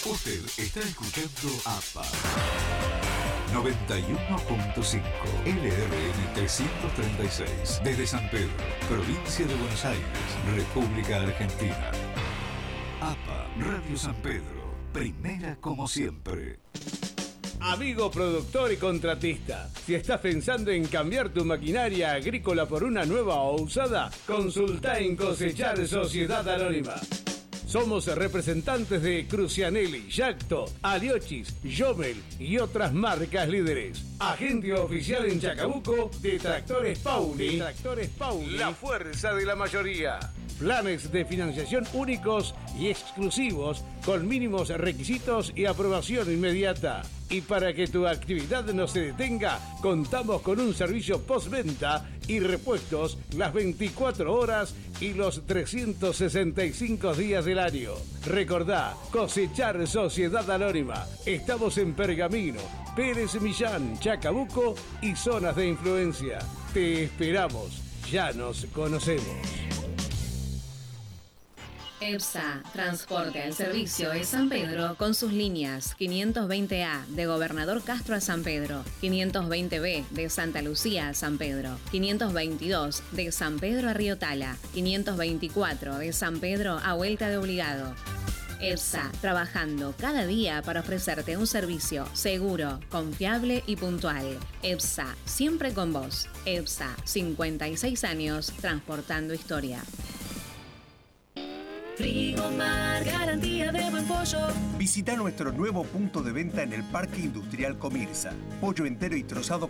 Usted está escuchando APA 91.5 LRN 336 desde San Pedro, provincia de Buenos Aires, República Argentina. APA Radio San Pedro, primera como siempre. Amigo productor y contratista, si estás pensando en cambiar tu maquinaria agrícola por una nueva o usada, consulta en Cosechar Sociedad Anónima. Somos representantes de Crucianelli, Yacto, Aliochis, Jomel y otras marcas líderes. Agente oficial en Chacabuco de Tractores Pauli. La fuerza de la mayoría. Planes de financiación únicos y exclusivos con mínimos requisitos y aprobación inmediata. Y para que tu actividad no se detenga, contamos con un servicio postventa y repuestos las 24 horas y los 365 días del año. Recordá, Cosechar Sociedad Anónima. Estamos en Pergamino, Pérez Millán, Chacabuco y zonas de influencia. Te esperamos. Ya nos conocemos. EPSA, Transporte al Servicio de San Pedro con sus líneas 520A de Gobernador Castro a San Pedro, 520B de Santa Lucía a San Pedro, 522 de San Pedro a Río Tala, 524 de San Pedro a Vuelta de Obligado. EPSA, trabajando cada día para ofrecerte un servicio seguro, confiable y puntual. EPSA, siempre con vos. EPSA, 56 años transportando historia. Frigomar, garantía de buen pollo. Visita nuestro nuevo punto de venta en el Parque Industrial Comirsa. Pollo entero y trozado